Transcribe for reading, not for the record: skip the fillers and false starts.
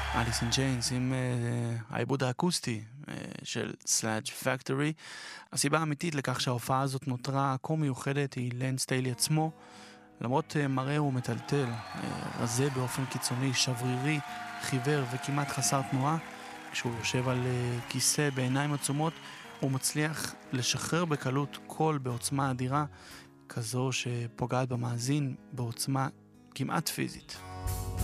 אליס אין צ'יינס עם העיבוד האקוסטי של סלאג' פקטורי. הסיבה האמיתית לכך שההופעה הזאת נותרה כה מיוחדת היא לן סטיילי עצמו. למרות מראה הוא מטלטל, רזה באופן קיצוני, שברירי, חיוור וכמעט חסר תנועה, כשהוא יושב על כיסא בעיניים עצומות, הוא מצליח לשחרר בקלות קול בעוצמה אדירה, כזו שפוגעת במאזין בעוצמה כמעט פיזית.